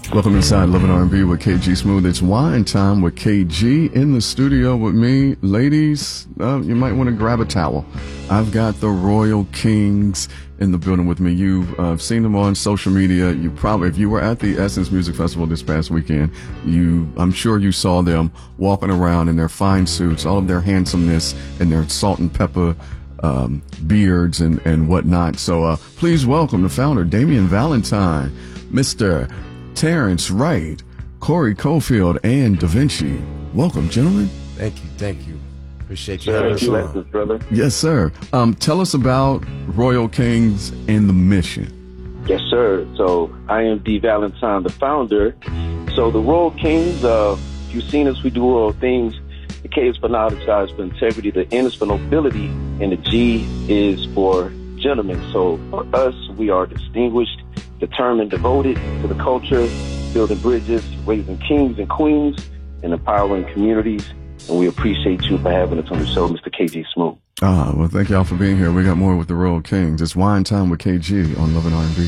Welcome inside Love and R&B with KG Smooth. It's wine time with KG in the studio with me. Ladies, you might want to grab a towel. I've got the Royal Kings in the building with me. You've seen them on social media. You probably, if you were at the Essence Music Festival this past weekend, I'm sure you saw them walking around in their fine suits, all of their handsomeness and their salt and pepper beards and whatnot. So please welcome the founder, Damian Valentine, Mr. Terrence Wright, Corey Cofield, and Da Vinci. Welcome, gentlemen. Thank you. Appreciate you having us on. Brother. Yes, sir. Tell us about Royal Kings and the mission. Yes, sir. So I am D. Valentine, the founder. So the Royal Kings, if you've seen us, we do royal things. The K is for knowledge, I is for integrity, the N is for nobility, and the G is for gentlemen. So for us, we are distinguished, determined, devoted to the culture, building bridges, raising kings and queens, and empowering communities. And we appreciate you for having us on the show, Mr. KG Smooth. Well, thank y'all for being here. We got more with the Royal Kings. It's wine time with KG on Love and R&B.